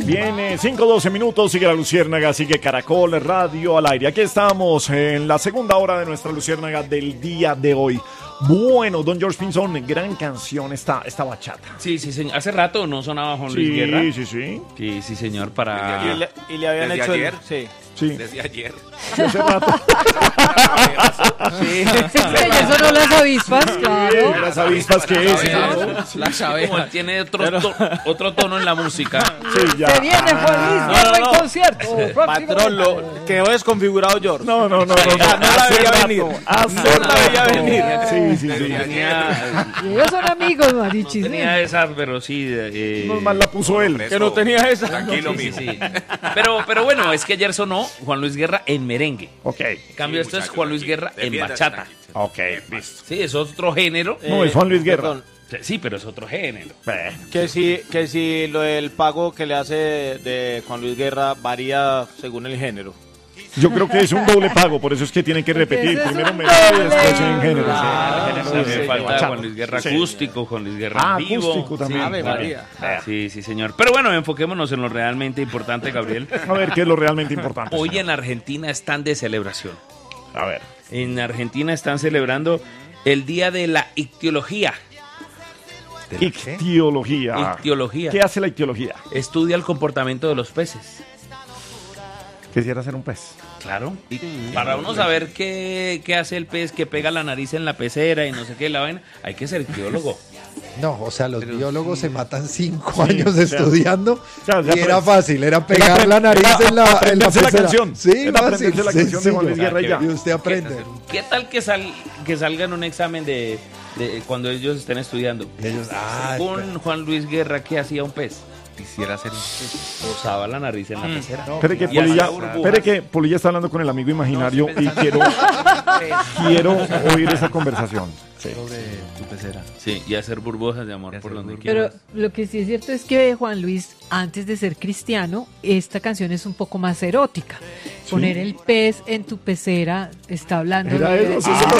Viene 5:12 minutos, sigue la Luciérnaga, sigue Caracol Radio al aire. Aquí estamos en la segunda hora de nuestra Luciérnaga del día de hoy. Bueno, don George Pinzón, gran canción esta bachata. Sí, señor. Hace rato no sonaba Juan Luis Guerra. Sí, señor, para... Y le habían hecho ayer. Sí. Desde ayer. Hace rato. Sí, eso no las avispas, claro. ¿Las avispas qué es? Las abejas. Como él tiene otro tono en la música. Sí, ya. Se viene Juan Luis Guerra en concierto. Patrón, lo quedó desconfigurado George. No. No la veía venir. No la veía venir. Sí. Y ellos son amigos, Marichis. Tenía esa, pero sí... Normal la puso él. Que no tenía esa. Tranquilo, Sí, mijo. sí. Pero bueno, es que ayer sonó Juan Luis Guerra en merengue. Ok. En cambio, esto es Juan Luis Guerra en bachata. Ok, listo. Sí, es otro género. No, es Juan Luis Guerra. Perdón, Sí, pero es otro género. que si lo del pago que le hace de Juan Luis Guerra varía según el género. Yo creo que es un doble pago, por eso es que tienen que repetir. ese es Primero un merengue y doble. después en género. Me falta bachata. Juan Luis Guerra Sí. acústico, Juan Luis Guerra en vivo. Acústico también. Ave María. Sí, señor. Pero bueno, enfoquémonos en lo realmente importante, Gabriel. A ver, ¿qué es lo realmente importante? Hoy señor? en Argentina están de celebración. A ver. En Argentina están celebrando el Día de la Ictiología. Ictiología. Ictiología. ¿Qué hace la ictiología? Estudia el comportamiento de los peces. Quisiera ser un pez. Claro. Y para uno saber qué hace el pez que pega la nariz en la pecera y no sé qué la vaina, hay que ser ictiólogo. No, o sea, los biólogos se matan 5 años estudiando ya y era fácil, era pegar era la nariz en la aprenderse la pecera. canción. Sí, Era fácil, aprenderse la canción de Juan Luis Guerra y ya. Y usted aprende. ¿Qué tal que salga en un examen de cuando ellos estén estudiando? Y ellos, Según Juan Luis Guerra, ¿qué hacía un pez? Quisiera ser un pez. Posaba la nariz en la pecera. Espere que Y hacía Polilla, burbujas. espere que Polilla está hablando con el amigo imaginario y quiero oír esa conversación. Sí. Sí, y hacer burbujas de amor por donde Pero quieras. lo que sí es cierto es que Juan Luis, antes de ser cristiano, esta canción es un poco más erótica. Poner el pez en tu pecera está hablando Era de... eso, sí, se lo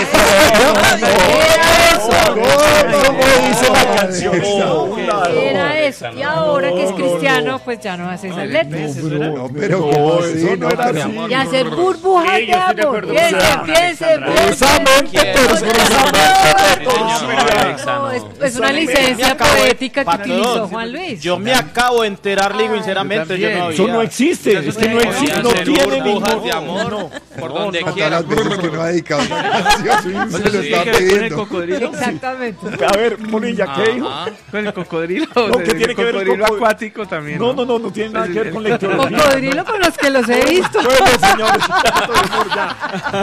no dice la canción. Era eso. Y ahora que es cristiano, pues ya no hace esas letras. No, pero ¿cómo así? eso no era así. Y hacer burbujas de amor. Piense. Precisamente, No, es una licencia poética que utilizó Juan Luis. Yo me acabo de enterar, Ligo, sinceramente. Yo no Eso no existe, es que no existe, no tiene burbujas ningún de amor por donde A quiera. todas las veces que no ha dedicado una canción, se lo está pidiendo. Exactamente. A ver, Polilla, ¿qué dijo? Con el cocodrilo. No, ¿qué tiene que ver el cocodrilo cocodrilo? acuático también. No tiene nada que ver con la ictiología. Cocodrilo con los que los he visto. Bueno, señores, ya.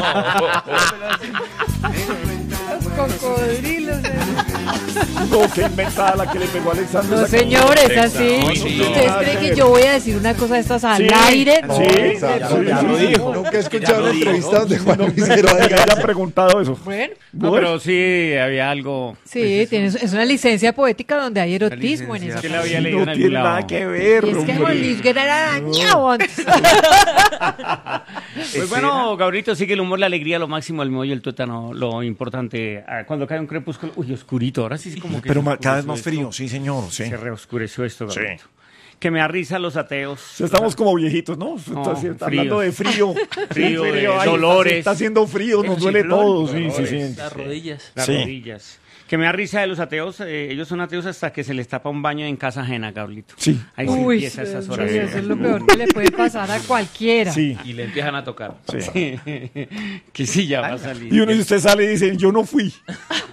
Cocodrilos. No, que inventada la que le pegó a Alexander. No, señores, así. ¿Ustedes creen que yo voy a decir una cosa de estas al aire? Sí, Ya lo dijo. Nunca he escuchado una entrevista donde Juan Luis Pero Guerra que diga haya eso. preguntado eso. Bueno, No, pero sí había algo. sí, es una licencia poética donde hay erotismo en licencia. esa Que la había canción. leído No en tiene algún lado. nada que ver, Y es que hombre. Juan Luis Guerra era dañado antes. Pues bueno, Gabrielito, sigue el humor, la alegría, lo máximo, el meollo, el tuétano, lo importante. Cuando cae un crepúsculo, uy, oscurito, ahora sí es como que... Pero se cada vez oscureció más esto. frío, sí, señor. Sí. Se reoscureció esto, Sí. Gabrielito. Que me da risa los ateos. Estamos como viejitos, ¿no? Está frío. hablando de frío. Frío, de ay, dolores. Está haciendo frío, nos duele todo. Sí. Las rodillas. Las Sí. rodillas. Que me da risa de los ateos. Ellos son ateos hasta que se les tapa un baño en casa ajena, Gabrielito. Sí. Ahí se Uy, empieza esas Dios horas. mío, eso es lo peor que le puede pasar a cualquiera. Sí. Y le empiezan a tocar. Sí. Que sí, ya va a salir. Y uno de usted sale y dice, yo no fui.